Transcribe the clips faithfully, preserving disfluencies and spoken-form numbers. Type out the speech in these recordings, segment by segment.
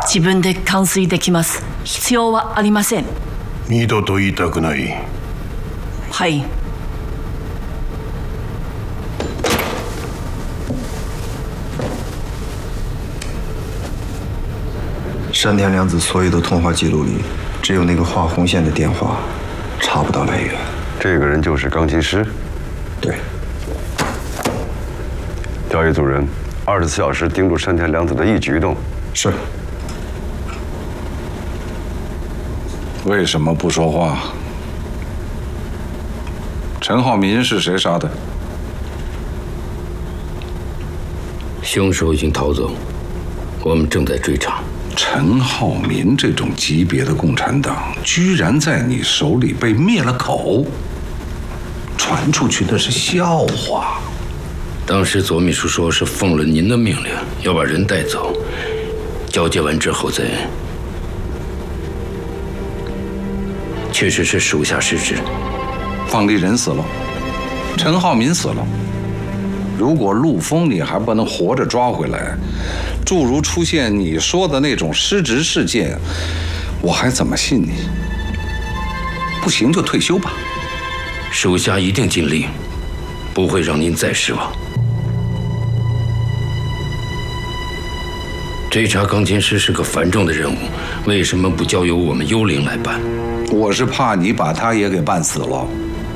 自分で完遂できます。必要はありません。 二度と言いたくない。 はい。 山田良子所有的通话记录里，只有那个画红线的电话查不到来源。 这个人就是钢琴师。 对。 调研组人，二十四小时盯住山田良子的一举一动。 是。 为什么不说话？陈浩民是谁杀的？ 凶手已经逃走，我们正在追查。 陈浩民这种级别的共产党，居然在你手里被灭了口，传出去的是笑话。 当时左秘书说是奉了您的命令，要把人带走，交接完之后再。确实是属下失职。 方立人死了，陈浩民死了。如果陆丰你还不能活着抓回来，诸如出现你说的那种失职事件，我还怎么信你？不行就退休吧。 属下一定尽力，不会让您再失望。追查钢琴师是个繁重的任务，为什么不交由我们幽灵来办？ 我是怕你把他也给办死了。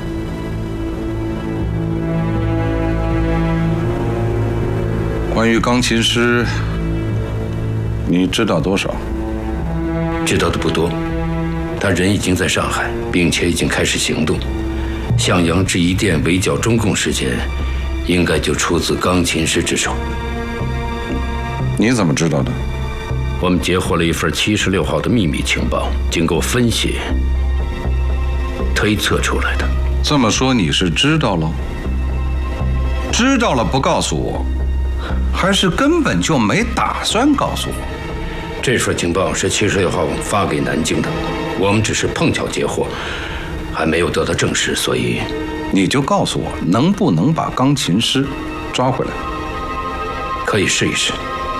关于钢琴师，你知道多少？ 知道的不多，他人已经在上海，并且已经开始行动。向阳制衣店围剿中共事件，应该就出自钢琴师之手。 你怎么知道的？ 我们截获了一份七十六号的秘密情报，经过分析推测出来的。 这么说你是知道了？知道了不告诉我，还是根本就没打算告诉我？ 这份情报是七十六号发给南京的，我们只是碰巧截获，还没有得到证实，所以你就告诉我，能不能把钢琴师抓回来？ 可以试一试。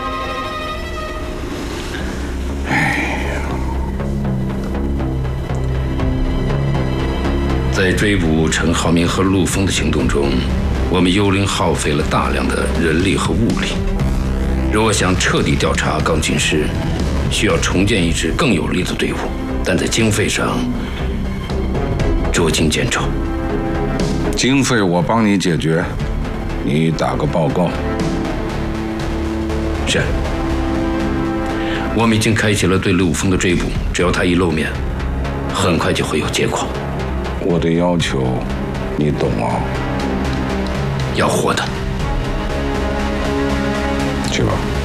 在追捕陈浩民和陆丰的行动中，我们幽灵耗费了大量的人力和物力。如果想彻底调查钢琴师，需要重建一支更有力的队伍，但在经费上捉襟见肘。 经费我帮你解决，你打个报告。 是。我们已经开启了对陆丰的追捕，只要他一露面，很快就会有结果。 我的要求，你懂啊？ 要活的。 去吧。